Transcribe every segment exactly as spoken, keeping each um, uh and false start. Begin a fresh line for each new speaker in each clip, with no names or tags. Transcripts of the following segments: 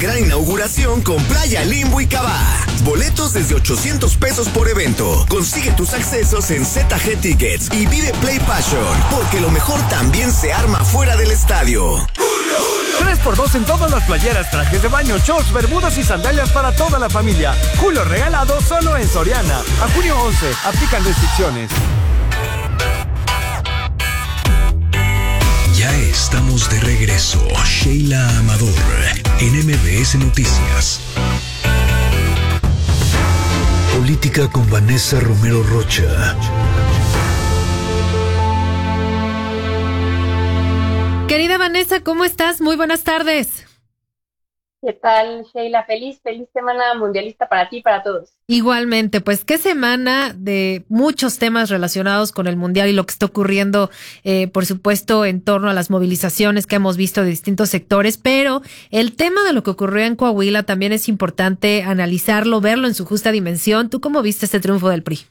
gran inauguración con Playa Limbo y Cabá. Boletos desde ochocientos pesos por evento. Consigue tus accesos en Z G Tickets y vive Play Passion, porque lo mejor también se arma fuera del estadio.
tres por dos en todas las playeras, trajes de baño, shorts, bermudas y sandalias para toda la familia. Julio regalado solo en Soriana. A junio once, aplican restricciones.
Ya estamos de regreso. Sheila Amador, en M B S Noticias. Política con Vanessa Romero Rocha.
Querida Vanessa, ¿cómo estás? Muy buenas tardes.
¿Qué tal, Sheila? Feliz, feliz semana mundialista para ti y para todos.
Igualmente, pues qué semana de muchos temas relacionados con el mundial y lo que está ocurriendo, eh, por supuesto, en torno a las movilizaciones que hemos visto de distintos sectores, pero el tema de lo que ocurrió en Coahuila también es importante analizarlo, verlo en su justa dimensión. ¿Tú cómo viste este triunfo del P R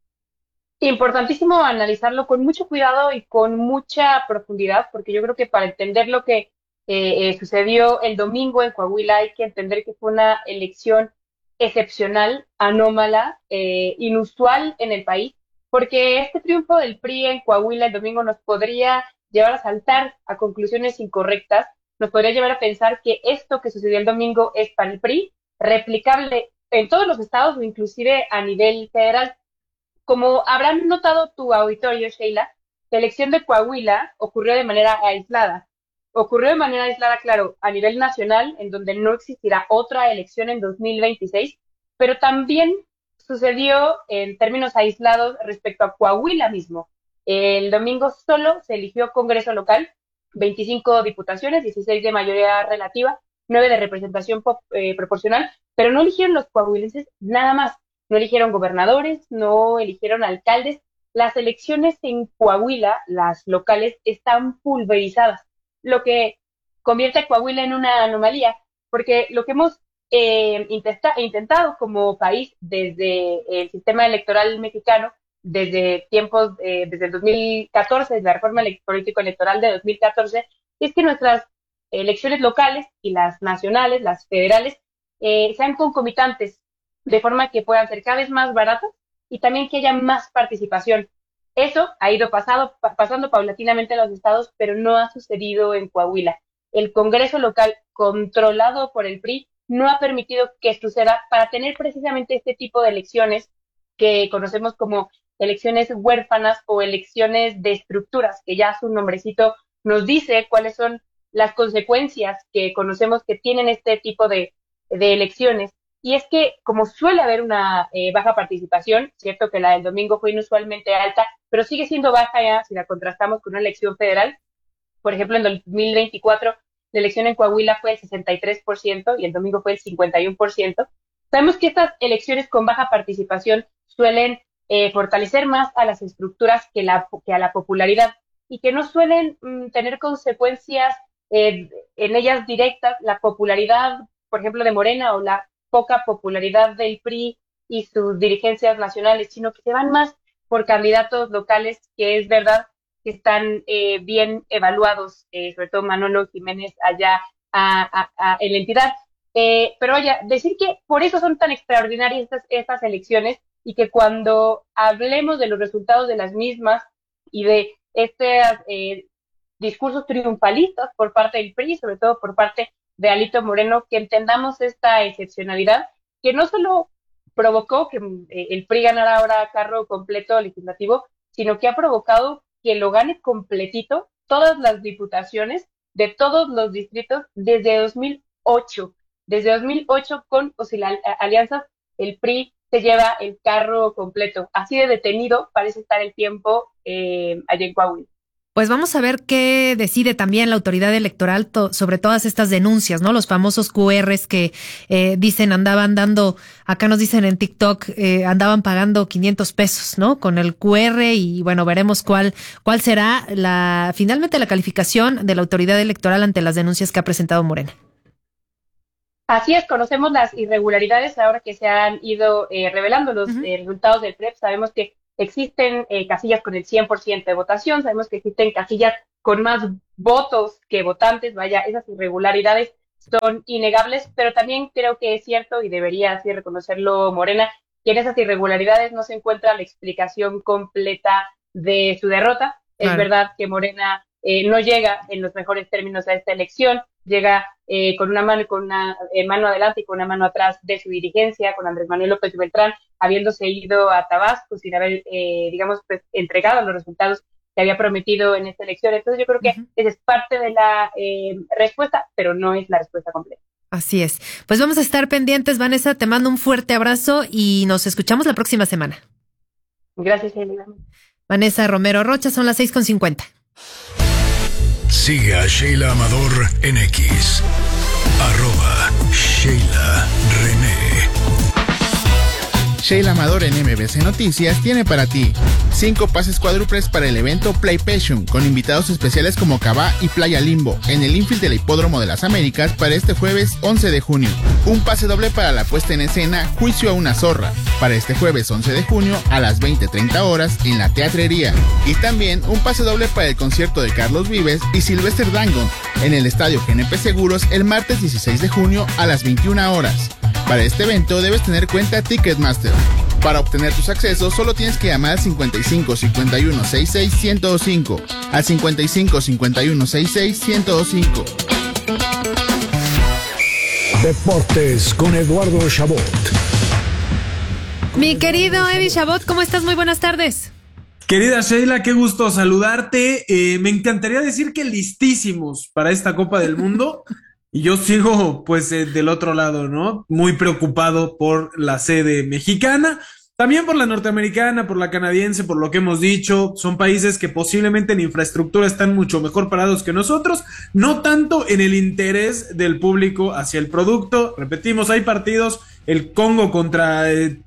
I?
Importantísimo analizarlo con mucho cuidado y con mucha profundidad, porque yo creo que para entender lo que eh, eh, sucedió el domingo en Coahuila hay que entender que fue una elección excepcional, anómala, eh, inusual en el país, porque este triunfo del P R I en Coahuila el domingo nos podría llevar a saltar a conclusiones incorrectas, nos podría llevar a pensar que esto que sucedió el domingo es para el P R I replicable en todos los estados o inclusive a nivel federal. Como habrán notado tu auditorio, Sheila, la elección de Coahuila ocurrió de manera aislada. Ocurrió de manera aislada, claro, a nivel nacional, en donde no existirá otra elección en dos mil veintiséis, pero también sucedió en términos aislados respecto a Coahuila mismo. El domingo solo se eligió Congreso local, veinticinco diputaciones, dieciséis de mayoría relativa, nueve de representación pop, eh, proporcional, pero no eligieron los coahuilenses nada más. No eligieron gobernadores, no eligieron alcaldes. Las elecciones en Coahuila, las locales, están pulverizadas, lo que convierte a Coahuila en una anomalía, porque lo que hemos eh, intenta, intentado como país desde el sistema electoral mexicano, desde tiempos, eh, desde el dos mil catorce, desde la reforma político-electoral de dos mil catorce, es que nuestras elecciones locales y las nacionales, las federales, eh, sean concomitantes, de forma que puedan ser cada vez más baratas y también que haya más participación. Eso ha ido pasado, pa- pasando paulatinamente en los estados, pero no ha sucedido en Coahuila. El Congreso local, controlado por el P R I, no ha permitido que suceda para tener precisamente este tipo de elecciones que conocemos como elecciones huérfanas o elecciones de estructuras, que ya su nombrecito nos dice cuáles son las consecuencias que conocemos que tienen este tipo de, de elecciones. Y es que, como suele haber una eh, baja participación, cierto que la del domingo fue inusualmente alta, pero sigue siendo baja ya si la contrastamos con una elección federal. Por ejemplo, en dos mil veinticuatro, la elección en Coahuila fue el sesenta y tres por ciento y el domingo fue el cincuenta y uno por ciento. Sabemos que estas elecciones con baja participación suelen eh, fortalecer más a las estructuras que, la, que a la popularidad y que no suelen mm, tener consecuencias eh, en ellas directas. La popularidad, por ejemplo, de Morena o la poca popularidad del P R I y sus dirigencias nacionales, sino que se van más por candidatos locales, que es verdad que están eh, bien evaluados, eh, sobre todo Manolo Jiménez allá a, a, a, en la entidad. Eh, pero oye, decir que por eso son tan extraordinarias estas, estas elecciones y que cuando hablemos de los resultados de las mismas y de estos eh, discursos triunfalistas por parte del P R I, sobre todo por parte de Alito Moreno, que entendamos esta excepcionalidad, que no solo provocó que eh, el P R I ganara ahora carro completo legislativo, sino que ha provocado que lo gane completito todas las diputaciones de todos los distritos desde dos mil ocho. Desde dos mil ocho, con o sin la alianzas, el P R I se lleva el carro completo. Así de detenido parece estar el tiempo eh, allá en Coahuila.
Pues vamos a ver qué decide también la autoridad electoral to- sobre todas estas denuncias, ¿no? Los famosos Q Rs que eh, dicen andaban dando, acá nos dicen en TikTok, eh, andaban pagando quinientos pesos, ¿no? Con el Q R y bueno, veremos cuál cuál será la finalmente la calificación de la autoridad electoral ante las denuncias que ha presentado Morena.
Así es, conocemos las irregularidades ahora que se han ido eh, revelando los uh-huh. eh, resultados del P R E P. Sabemos que existen eh, casillas con el cien por ciento de votación, sabemos que existen casillas con más votos que votantes, vaya, esas irregularidades son innegables, pero también creo que es cierto y debería así reconocerlo Morena, que en esas irregularidades no se encuentra la explicación completa de su derrota. Claro. Es verdad que Morena eh, no llega en los mejores términos a esta elección, llega eh, con una mano con una eh, mano adelante y con una mano atrás de su dirigencia, con Andrés Manuel López Beltrán, habiéndose ido a Tabasco sin haber, eh, digamos, pues entregado los resultados que había prometido en esta elección. Entonces yo creo que uh-huh. esa es parte de la eh, respuesta, pero no es la respuesta completa.
Así es. Pues vamos a estar pendientes, Vanessa, te mando un fuerte abrazo y nos escuchamos la próxima semana.
Gracias, Elena.
Vanessa Romero Rocha, son las seis con cincuenta.
Sigue a Sheila Amador en X, arroba Sheila René.
Sheila Amador en M B C Noticias tiene para ti cinco pases cuádruples para el evento Play Passion, con invitados especiales como Cabá y Playa Limbo, en el infield del Hipódromo de las Américas para este jueves once de junio. Un pase doble para la puesta en escena Juicio a una zorra, para este jueves once de junio a las veinte treinta horas en la Teatrería. Y también un pase doble para el concierto de Carlos Vives y Sylvester Dangon, en el Estadio G N P Seguros el martes dieciséis de junio a las veintiuna horas. Para este evento debes tener cuenta Ticketmaster. Para obtener tus accesos solo tienes que llamar al cincuenta y cinco cincuenta y uno sesenta y seis ciento cinco, al cincuenta y cinco cincuenta y uno sesenta y seis ciento cinco.
Deportes con Eduardo Chabot.
Mi querido Eddie Chabot, ¿cómo estás? Muy buenas tardes.
Querida Sheila, qué gusto saludarte. Eh, me encantaría decir que listísimos para esta Copa del Mundo. Y yo sigo, pues, eh, del otro lado, ¿no? Muy preocupado por la sede mexicana, también por la norteamericana, por la canadiense, por lo que hemos dicho. Son países que posiblemente en infraestructura están mucho mejor parados que nosotros, no tanto en el interés del público hacia el producto. Repetimos, hay partidos, el Congo contra eh,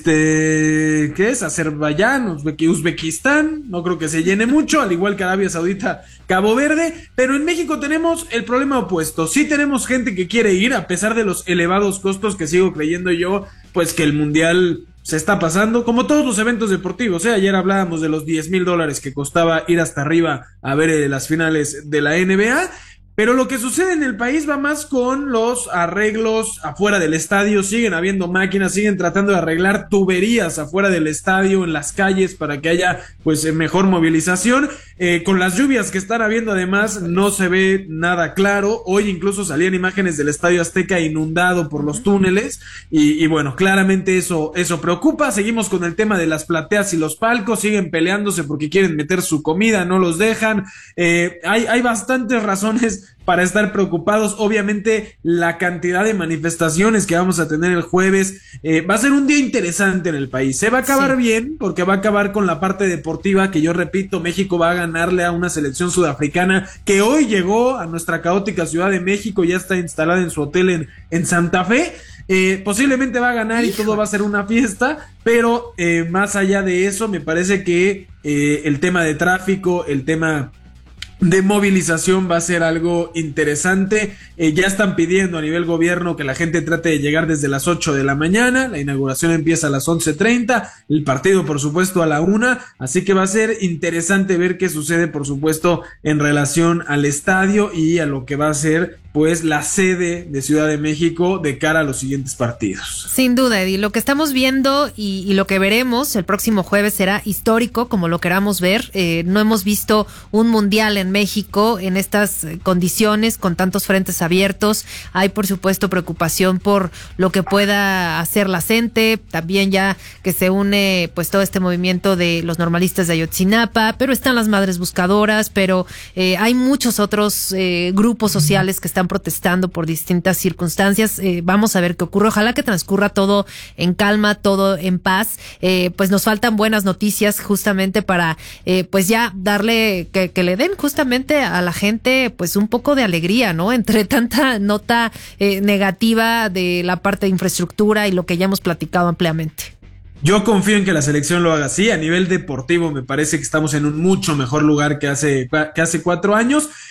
este, ¿qué es? Azerbaiyán, Uzbe- Uzbekistán, no creo que se llene mucho, al igual que Arabia Saudita, Cabo Verde, pero en México tenemos el problema opuesto. Sí tenemos gente que quiere ir, a pesar de los elevados costos que sigo creyendo yo, pues que el Mundial se está pasando, como todos los eventos deportivos, ¿eh? Ayer hablábamos de los diez mil dólares que costaba ir hasta arriba a ver eh, las finales de la N B A. Pero lo que sucede en el país va más con los arreglos afuera del estadio. Siguen habiendo máquinas, siguen tratando de arreglar tuberías afuera del estadio, en las calles, para que haya pues mejor movilización. Eh, con las lluvias que están habiendo, además, no se ve nada claro. Hoy incluso salían imágenes del Estadio Azteca inundado por los túneles. Y, y bueno, claramente eso, eso preocupa. Seguimos con el tema de las plateas y los palcos. Siguen peleándose porque quieren meter su comida, no los dejan. Eh, hay, hay bastantes razones para estar preocupados. Obviamente la cantidad de manifestaciones que vamos a tener el jueves eh, va a ser un día interesante en el país. Se va a acabar sí. bien, porque va a acabar con la parte deportiva, que yo repito, México va a ganarle a una selección sudafricana que hoy llegó a nuestra caótica Ciudad de México, ya está instalada en su hotel en, en Santa Fe. Eh, posiblemente va a ganar y todo va a ser una fiesta, pero eh, más allá de eso, me parece que eh, el tema de tráfico, el tema de movilización va a ser algo interesante. Eh, ya están pidiendo a nivel gobierno que la gente trate de llegar desde las ocho de la mañana. La inauguración empieza a las once treinta, el partido por supuesto a la una, así que va a ser interesante ver qué sucede por supuesto en relación al estadio y a lo que va a ser pues la sede de Ciudad de México de cara a los siguientes partidos.
Sin duda, Eddie, lo que estamos viendo y, y lo que veremos el próximo jueves será histórico, como lo queramos ver. Eh, no hemos visto un mundial en México en estas condiciones, con tantos frentes abiertos. Hay, por supuesto, preocupación por lo que pueda hacer la CENTE, también ya que se une pues todo este movimiento de los normalistas de Ayotzinapa, pero están las madres buscadoras, pero eh, hay muchos otros eh, grupos sociales que están protestando por distintas circunstancias. Eh, vamos a ver qué ocurre. Ojalá que transcurra todo en calma, todo en paz. Eh, pues nos faltan buenas noticias justamente para eh, pues ya darle, que, que le den justamente a la gente pues un poco de alegría, ¿no? Entre tanta nota eh, negativa de la parte de infraestructura y lo que ya hemos platicado ampliamente.
Yo confío en que la selección lo haga así. A nivel deportivo me parece que estamos en un mucho mejor lugar que hace, que hace cuatro años.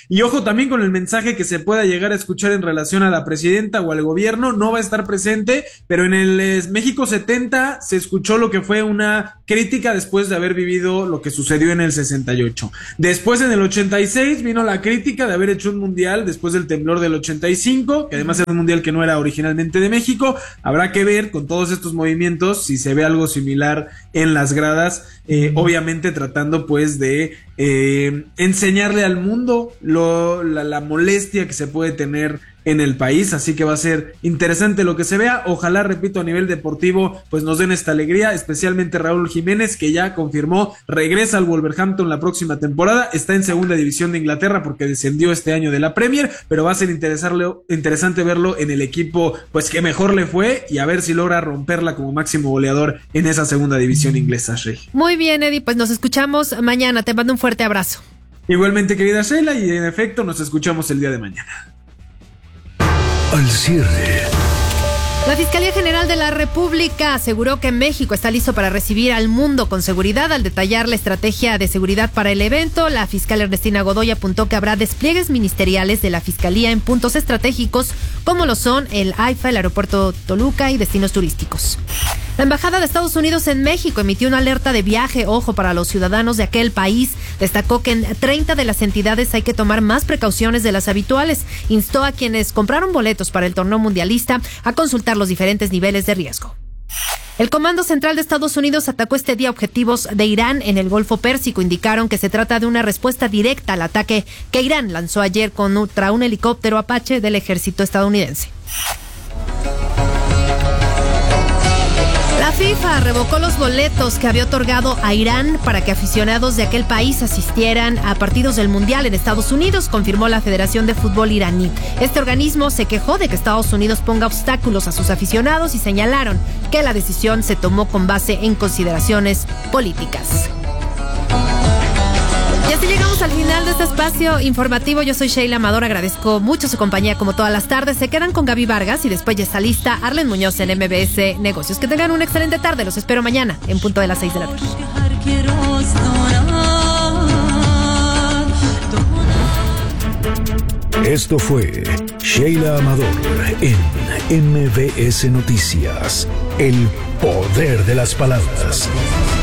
Y ojo también con el mensaje que se pueda llegar a escuchar en relación a la presidenta o al gobierno. No va a estar presente, pero en el eh, México setenta se escuchó lo que fue una crítica después de haber vivido lo que sucedió en el sesenta y ocho. Después, en el ochenta y seis, vino la crítica de haber hecho un mundial después del temblor del ochenta y cinco, que además era un mundial que no era originalmente de México. Habrá que ver con todos estos movimientos si se ve algo similar en las gradas, eh, obviamente tratando pues de eh, enseñarle al mundo lo, la, la molestia que se puede tener en el país, así que va a ser interesante lo que se vea. Ojalá, repito, a nivel deportivo pues nos den esta alegría, especialmente Raúl Jiménez, que ya confirmó regresa al Wolverhampton la próxima temporada. Está en segunda división de Inglaterra porque descendió este año de la Premier, pero va a ser interesante verlo en el equipo pues que mejor le fue, y a ver si logra romperla como máximo goleador en esa segunda división inglesa. Shey.
Muy bien, Eddie, pues nos escuchamos mañana. Te mando un fuerte abrazo.
Igualmente, querida Sheila, y en efecto nos escuchamos el día de mañana.
Al cierre.
La Fiscalía General de la República aseguró que México está listo para recibir al mundo con seguridad. Al detallar la estrategia de seguridad para el evento, la fiscal Ernestina Godoy apuntó que habrá despliegues ministeriales de la Fiscalía en puntos estratégicos como lo son el AIFA, el Aeropuerto Toluca y destinos turísticos. La Embajada de Estados Unidos en México emitió una alerta de viaje, ojo, para los ciudadanos de aquel país. Destacó que en treinta de las entidades hay que tomar más precauciones de las habituales. Instó a quienes compraron boletos para el torneo mundialista a consultar los diferentes niveles de riesgo. El Comando Central de Estados Unidos atacó este día objetivos de Irán en el Golfo Pérsico. Indicaron que se trata de una respuesta directa al ataque que Irán lanzó ayer contra un helicóptero Apache del ejército estadounidense. La FIFA revocó los boletos que había otorgado a Irán para que aficionados de aquel país asistieran a partidos del Mundial en Estados Unidos, confirmó la Federación de Fútbol iraní. Este organismo se quejó de que Estados Unidos ponga obstáculos a sus aficionados y señalaron que la decisión se tomó con base en consideraciones políticas. Y así llegamos al final de este espacio informativo. Yo soy Sheila Amador, agradezco mucho su compañía como todas las tardes. Se quedan con Gaby Vargas y después ya está lista Arlen Muñoz en M B S Negocios. Que tengan una excelente tarde, los espero mañana en punto de las seis de la tarde.
Esto fue Sheila Amador en M B S Noticias, el poder de las palabras.